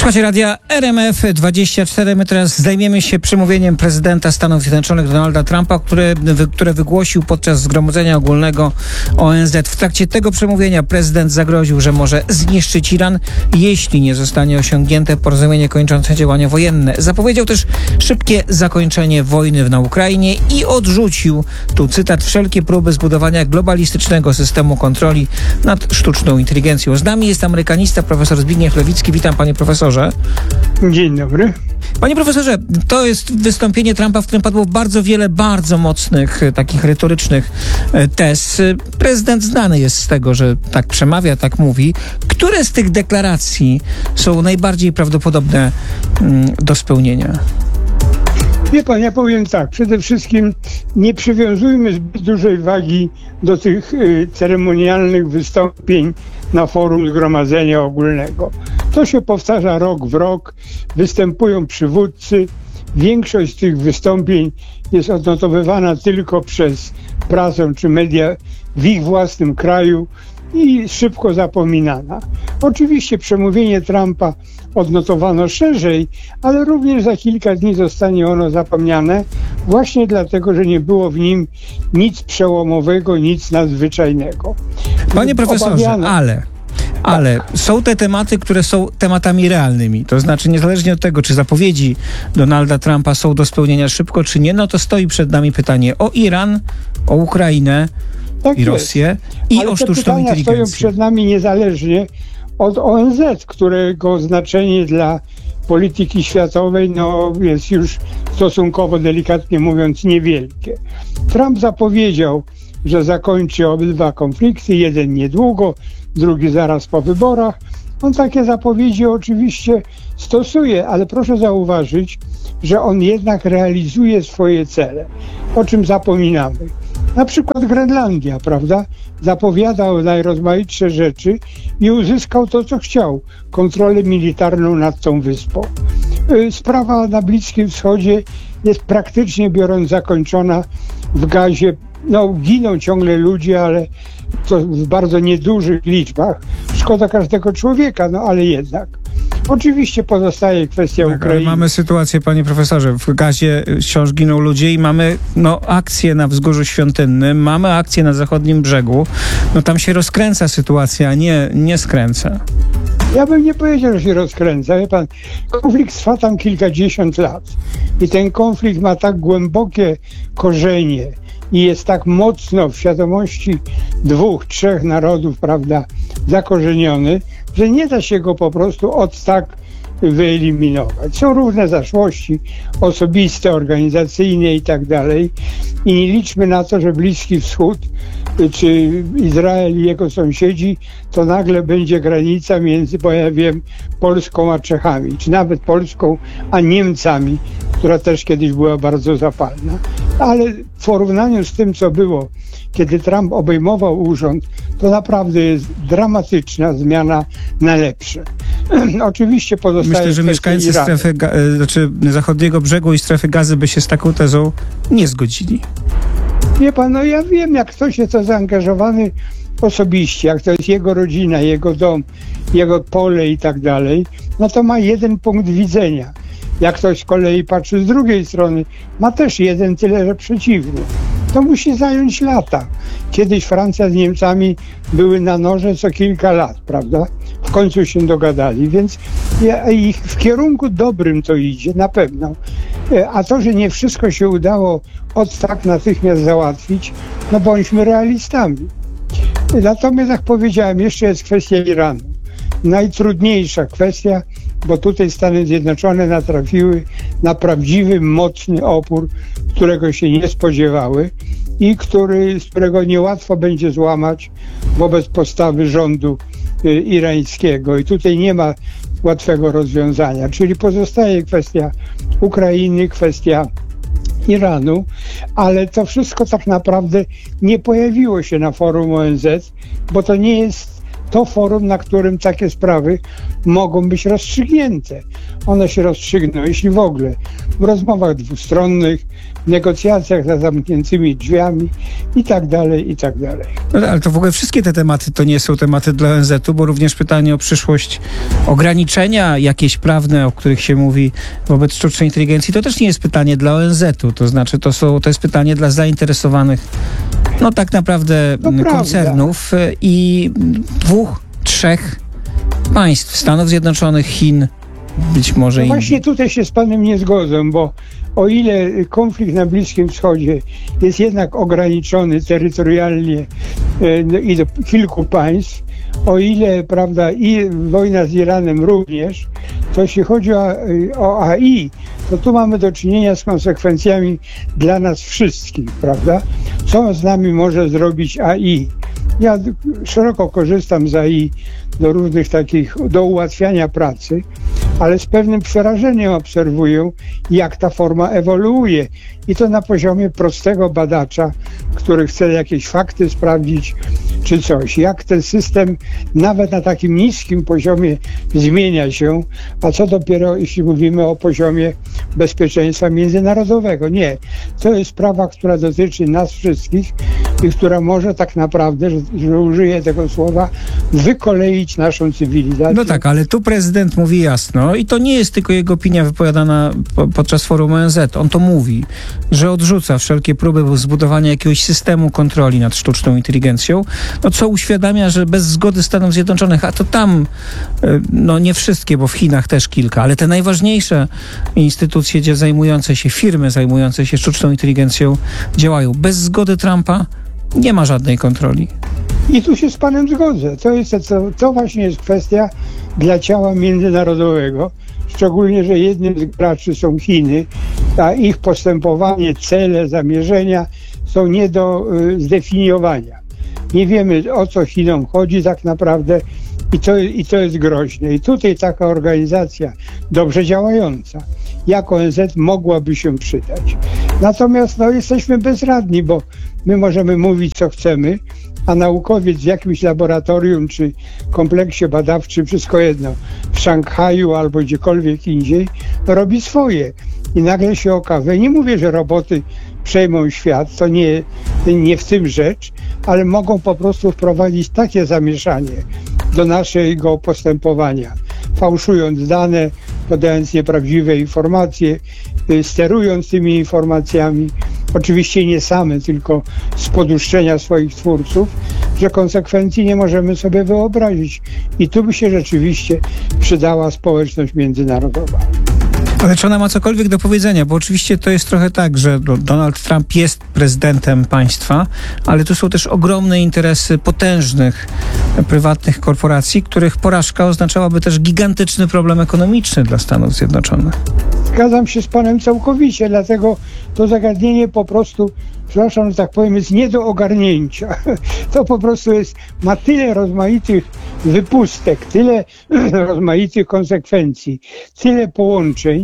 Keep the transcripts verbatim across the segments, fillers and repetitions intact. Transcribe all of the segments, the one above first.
Słuchajcie radia R M F dwadzieścia cztery. My teraz zajmiemy się przemówieniem prezydenta Stanów Zjednoczonych Donalda Trumpa, które, wy, które wygłosił podczas Zgromadzenia Ogólnego O N Z. W trakcie tego przemówienia prezydent zagroził, że może zniszczyć Iran, jeśli nie zostanie osiągnięte porozumienie kończące działania wojenne. Zapowiedział też szybkie zakończenie wojny na Ukrainie i odrzucił, tu cytat, wszelkie próby zbudowania globalistycznego systemu kontroli nad sztuczną inteligencją. Z nami jest amerykanista profesor Zbigniew Lewicki. Witam, panie profesorze. Dzień dobry. Panie profesorze, to jest wystąpienie Trumpa, w którym padło bardzo wiele bardzo mocnych, takich retorycznych tez. Prezydent znany jest z tego, że tak przemawia, tak mówi. Które z tych deklaracji są najbardziej prawdopodobne do spełnienia? Wie pan, ja powiem tak, przede wszystkim nie przywiązujmy zbyt dużej wagi do tych y, ceremonialnych wystąpień na forum Zgromadzenia Ogólnego. To się powtarza rok w rok, występują przywódcy. Większość z tych wystąpień jest odnotowywana tylko przez prasę czy media w ich własnym kraju i szybko zapominana. Oczywiście przemówienie Trumpa odnotowano szerzej, ale również za kilka dni zostanie ono zapomniane właśnie dlatego, że nie było w nim nic przełomowego, nic nadzwyczajnego. Panie profesorze, Obawiano... ale... Ale są te tematy, które są tematami realnymi. To znaczy, niezależnie od tego, czy zapowiedzi Donalda Trumpa są do spełnienia szybko, czy nie, no to stoi przed nami pytanie o Iran, o Ukrainę tak i jest. Rosję i Ale o sztuczną pytania inteligencję. Stoją przed nami niezależnie od O N Z, którego znaczenie dla polityki światowej no, jest już stosunkowo, delikatnie mówiąc, niewielkie. Trump zapowiedział, że zakończy obydwa konflikty, jeden niedługo, drugi zaraz po wyborach. On takie zapowiedzi oczywiście stosuje, ale proszę zauważyć, że on jednak realizuje swoje cele, o czym zapominamy. Na przykład Grenlandia, prawda? Zapowiadał najrozmaitsze rzeczy i uzyskał to, co chciał. Kontrolę militarną nad tą wyspą. Sprawa na Bliskim Wschodzie jest praktycznie biorąc zakończona w gazie. No, giną ciągle ludzie, ale to w bardzo niedużych liczbach. Szkoda każdego człowieka, no ale jednak. Oczywiście pozostaje kwestia tak, Ukrainy. Mamy sytuację, panie profesorze, w gazie wciąż giną ludzie i mamy no, akcję na Wzgórzu Świątynnym, mamy akcję na zachodnim brzegu. No tam się rozkręca sytuacja, a nie, nie skręca. Ja bym nie powiedział, że się rozkręca. Wie pan, konflikt trwa tam kilkadziesiąt lat i ten konflikt ma tak głębokie korzenie i jest tak mocno w świadomości dwóch, trzech narodów, prawda, zakorzeniony, że nie da się go po prostu od tak wyeliminować. Są różne zaszłości osobiste, organizacyjne i tak dalej i nie liczmy na to, że Bliski Wschód czy Izrael i jego sąsiedzi to nagle będzie granica między, bo ja wiem, Polską a Czechami, czy nawet Polską a Niemcami, która też kiedyś była bardzo zapalna. Ale w porównaniu z tym, co było, kiedy Trump obejmował urząd, to naprawdę jest dramatyczna zmiana na lepsze. Oczywiście pozostaje... Myślę, że mieszkańcy Iranu. strefy, znaczy zachodniego brzegu i strefy Gazy by się z taką tezą nie zgodzili. Wie pan, no ja wiem, jak ktoś jest to zaangażowany osobiście, jak to jest jego rodzina, jego dom, jego pole i tak dalej, no to ma jeden punkt widzenia. Jak ktoś z kolei patrzy z drugiej strony, ma też jeden, tyle że przeciwny. To musi zająć lata. Kiedyś Francja z Niemcami były na noże co kilka lat, prawda? W końcu się dogadali, więc ich w kierunku dobrym to idzie, na pewno. A to, że nie wszystko się udało od tak natychmiast załatwić, no bądźmy realistami. Natomiast, jak powiedziałem, jeszcze jest kwestia Iranu. Najtrudniejsza kwestia, bo tutaj Stany Zjednoczone natrafiły na prawdziwy, mocny opór, którego się nie spodziewały i który, z którego niełatwo będzie złamać wobec postawy rządu y, irańskiego. I tutaj nie ma łatwego rozwiązania. Czyli pozostaje kwestia Ukrainy, kwestia Iranu, ale to wszystko tak naprawdę nie pojawiło się na forum O N Z, bo to nie jest to forum, na którym takie sprawy mogą być rozstrzygnięte. One się rozstrzygną, jeśli w ogóle, w rozmowach dwustronnych, w negocjacjach za zamkniętymi drzwiami i tak dalej, i tak dalej. No, ale to w ogóle wszystkie te tematy to nie są tematy dla O N Z-u, bo również pytanie o przyszłość, ograniczenia jakieś prawne, o których się mówi wobec sztucznej inteligencji, to też nie jest pytanie dla O N Z-u, to znaczy to, są, to jest pytanie dla zainteresowanych, no tak naprawdę To koncernów prawda. i dwóch, trzech państw, Stanów Zjednoczonych, Chin, być może No Indii. właśnie tutaj się z panem nie zgodzę, bo o ile konflikt na Bliskim Wschodzie jest jednak ograniczony terytorialnie e, no, i do kilku państw, o ile, prawda, i wojna z Iranem również, to jeśli chodzi o, o A I, to tu mamy do czynienia z konsekwencjami dla nas wszystkich, prawda? Co z nami może zrobić A I? Ja szeroko korzystam z A I do różnych takich, do ułatwiania pracy, ale z pewnym przerażeniem obserwuję, jak ta forma ewoluuje. I to na poziomie prostego badacza, który chce jakieś fakty sprawdzić, czy coś. Jak ten system nawet na takim niskim poziomie zmienia się, a co dopiero jeśli mówimy o poziomie bezpieczeństwa międzynarodowego. Nie. To jest sprawa, która dotyczy nas wszystkich i która może tak naprawdę, że, że użyję tego słowa, wykoleić naszą cywilizację. No tak, ale tu prezydent mówi jasno i to nie jest tylko jego opinia wypowiadana po, podczas forum O N Z. On to mówi, że odrzuca wszelkie próby zbudowania jakiegoś systemu kontroli nad sztuczną inteligencją, no co uświadamia, że bez zgody Stanów Zjednoczonych, a to tam, no nie wszystkie, bo w Chinach też kilka, ale te najważniejsze instytucje, gdzie zajmujące się, firmy zajmujące się sztuczną inteligencją działają. Bez zgody Trumpa nie ma żadnej kontroli. I tu się z panem zgodzę. To, jest, to, to właśnie jest kwestia dla ciała międzynarodowego, szczególnie, że jednym z graczy są Chiny, a ich postępowanie, cele, zamierzenia są nie do y, zdefiniowania. Nie wiemy, o co Chinom chodzi tak naprawdę i to, i to jest groźne. I tutaj taka organizacja dobrze działająca, jak O N Z, mogłaby się przydać. Natomiast no, jesteśmy bezradni, bo my możemy mówić, co chcemy, a naukowiec w jakimś laboratorium czy kompleksie badawczym, wszystko jedno, w Szanghaju albo gdziekolwiek indziej, robi swoje. I nagle się okaże, nie mówię, że roboty przejmą świat, to nie, nie w tym rzecz, ale mogą po prostu wprowadzić takie zamieszanie do naszego postępowania, fałszując dane, podając nieprawdziwe informacje, sterując tymi informacjami, oczywiście nie same, tylko z poduszczenia swoich twórców, że konsekwencji nie możemy sobie wyobrazić. I tu by się rzeczywiście przydała społeczność międzynarodowa. Ale czy ona ma cokolwiek do powiedzenia? Bo oczywiście to jest trochę tak, że Donald Trump jest prezydentem państwa, ale tu są też ogromne interesy potężnych prywatnych korporacji, których porażka oznaczałaby też gigantyczny problem ekonomiczny dla Stanów Zjednoczonych. Zgadzam się z panem całkowicie, dlatego to zagadnienie po prostu, przepraszam, że tak powiem, jest nie do ogarnięcia. To po prostu jest, ma tyle rozmaitych wypustek, tyle rozmaitych konsekwencji, tyle połączeń,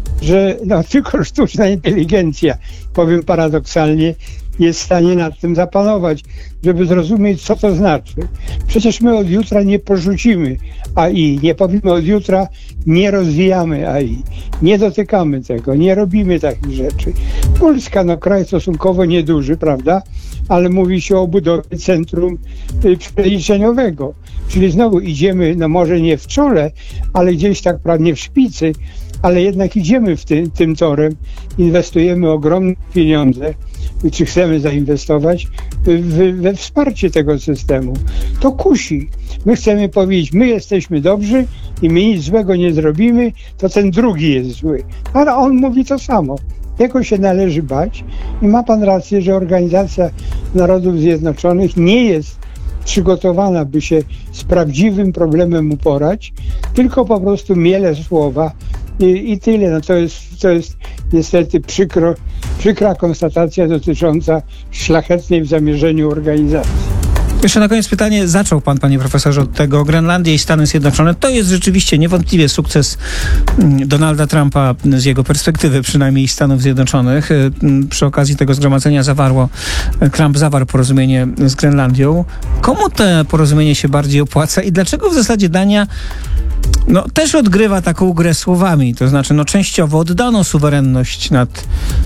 że no, tylko sztuczna inteligencja, powiem paradoksalnie, jest w stanie nad tym zapanować, żeby zrozumieć, co to znaczy. Przecież my od jutra nie porzucimy A I, nie powiemy od jutra, nie rozwijamy A I, nie dotykamy tego, nie robimy takich rzeczy. Polska, no kraj stosunkowo nieduży, prawda, ale mówi się o budowie centrum y, przeliczeniowego, czyli znowu idziemy, no może nie w czole, ale gdzieś tak prawie w szpicy, ale jednak idziemy w ty, tym torem, inwestujemy ogromne pieniądze, czy chcemy zainwestować w, we wsparcie tego systemu. To kusi. My chcemy powiedzieć, my jesteśmy dobrzy i my nic złego nie zrobimy, to ten drugi jest zły. Ale on mówi to samo. Jego się należy bać i ma pan rację, że Organizacja Narodów Zjednoczonych nie jest przygotowana, by się z prawdziwym problemem uporać, tylko po prostu miele słowa i, i tyle. No to jest, to jest niestety przykro, przykra konstatacja dotycząca szlachetnej w zamierzeniu organizacji. Jeszcze na koniec pytanie. Zaczął pan, panie profesorze, od tego Grenlandia i Stany Zjednoczone. To jest rzeczywiście niewątpliwie sukces Donalda Trumpa z jego perspektywy, przynajmniej Stanów Zjednoczonych. Przy okazji tego zgromadzenia zawarło, Trump zawarł porozumienie z Grenlandią. Komu to porozumienie się bardziej opłaca i dlaczego w zasadzie Dania no, też odgrywa taką grę słowami, to znaczy no, częściowo oddano suwerenność nad,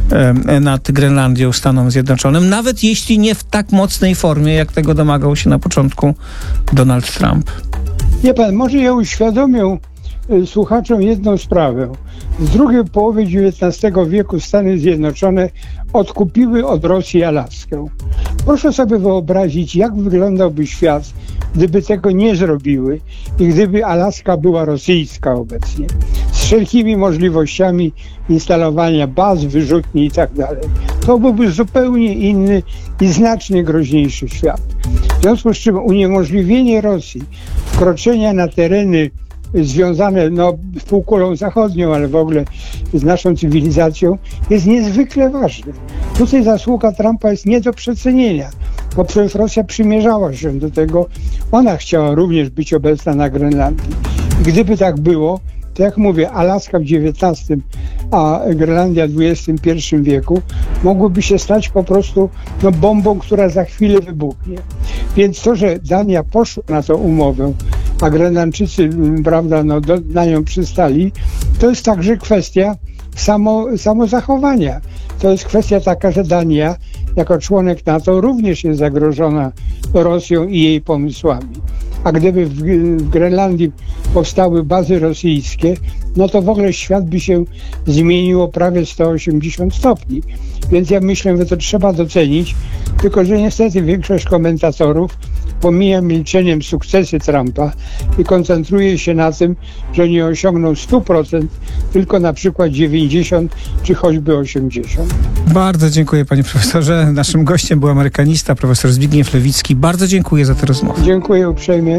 e, nad Grenlandią Stanom Zjednoczonym, nawet jeśli nie w tak mocnej formie, jak tego domagał się na początku Donald Trump. Wie pan, może ja uświadomię y, słuchaczom jedną sprawę. W drugiej połowie dziewiętnastego wieku Stany Zjednoczone odkupiły od Rosji Alaskę. Proszę sobie wyobrazić, jak wyglądałby świat, gdyby tego nie zrobiły i gdyby Alaska była rosyjska obecnie, z wszelkimi możliwościami instalowania baz, wyrzutni i tak dalej. To byłby zupełnie inny i znacznie groźniejszy świat. W związku z czym uniemożliwienie Rosji wkroczenia na tereny związane no, z półkulą zachodnią, ale w ogóle z naszą cywilizacją jest niezwykle ważne. Tutaj zasługa Trumpa jest nie do przecenienia, bo przecież Rosja przymierzała się do tego. Ona chciała również być obecna na Grenlandii. I gdyby tak było, to jak mówię, Alaska w dziewiętnastym, a Grenlandia w dwudziestym pierwszym wieku mogłyby się stać po prostu no, bombą, która za chwilę wybuchnie. Więc to, że Dania poszła na tę umowę, a Grenlandczycy, prawda, no, do, na nią przystali, to jest także kwestia samo, samozachowania. To jest kwestia taka, że Dania jako członek NATO również jest zagrożona Rosją i jej pomysłami. A gdyby w, w Grenlandii powstały bazy rosyjskie, no to w ogóle świat by się zmienił o prawie sto osiemdziesiąt stopni. Więc ja myślę, że to trzeba docenić, tylko że niestety większość komentatorów pomija milczeniem sukcesy Trumpa i koncentruje się na tym, że nie osiągnął sto procent, tylko na przykład dziewięćdziesiąt czy choćby osiemdziesiąt. Bardzo dziękuję, panie profesorze. Naszym gościem był amerykanista, profesor Zbigniew Lewicki. Bardzo dziękuję za tę rozmowę. Dziękuję uprzejmie.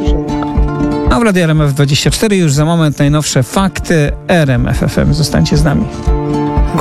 A w Radiu R M F dwadzieścia cztery już za moment najnowsze fakty R M F F M. Zostańcie z nami.